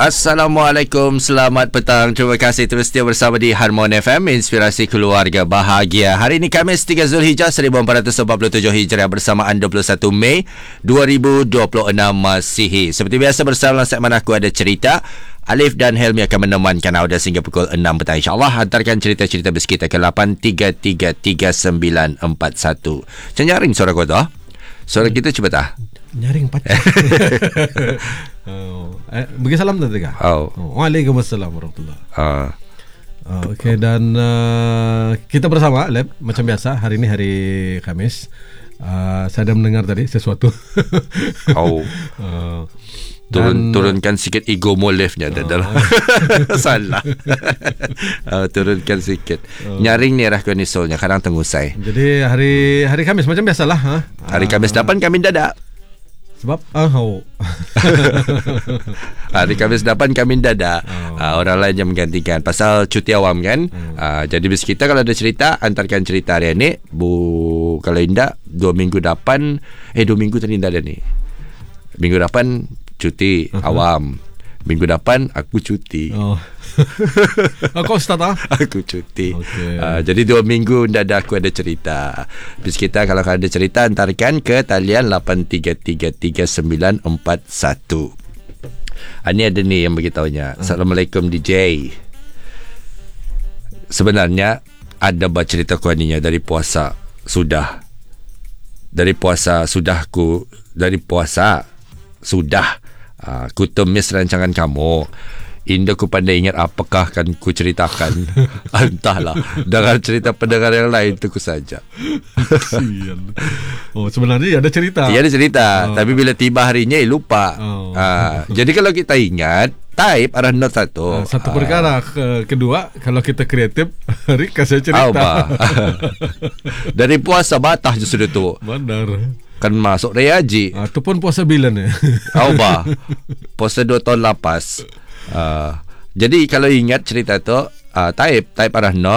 Assalamualaikum, selamat petang. Terima kasih terus setia bersama di Harmon FM, inspirasi keluarga bahagia. Hari ini Khamis 3 Zulhijjah 1447 Hijriah bersamaan 21 Mei 2026 Masihi. Seperti biasa bersama segmen Aku Ada Cerita. Alif dan Helmi akan menemankan anda sehingga pukul 6 petang. InsyaAllah hantarkan cerita-cerita bes kita ke 83333941. Cenyaring suara kau tu? Suara kita cuba tak? Nyaring pacar. Bagi salam tadi kah? Waalaikumsalam warahmatullahi. Okey, dan kita bersama Lab macam biasa. Hari ini hari Khamis. Saya dah mendengar tadi sesuatu. Turunkan sikit ego molefnya dalam. Salah. Turunkan sikit. Nyaring ni rah konisolnya kadang tengusai. Jadi hari Khamis macam biasalah. Hari Khamis 8 kami dadak. Sebab hari Khamis 8 kami dadak. Orang lain yang menggantikan pasal cuti awam kan. Jadi bis kita kalau ada cerita hantarkan cerita hari ini. Kalau indah 2 minggu depan 2 minggu tadi dah ada ni. Minggu depan cuti awam. Minggu depan aku cuti. Kau start Aku cuti. Okay. Jadi 2 minggu dah aku ada cerita. Bis kita kalau ada cerita hantarkan ke talian 83333941. Ini ada ni yang beritahunya. Assalamualaikum DJ. Sebenarnya ada bercerita kuaninya dari puasa sudah. Dari puasa ku temis rancangan kamu. Indah ku pandai ingat apakah akan ku ceritakan. Entahlah. Dengan cerita pendengar yang lain tu ku saja. Sebenarnya ada cerita. Ya ada cerita. Tapi bila tiba harinya lupa. Jadi kalau kita ingat type arah note satu. Satu perkara. Kedua, kalau kita kreatif, Rika saya cerita. Dari puasa batah je sudah tu. Benar. Kan masuk Raya Haji. Itu pun puasa bilan ya. Puasa 2 tahun lepas. Jadi kalau ingat cerita tu, type arah note.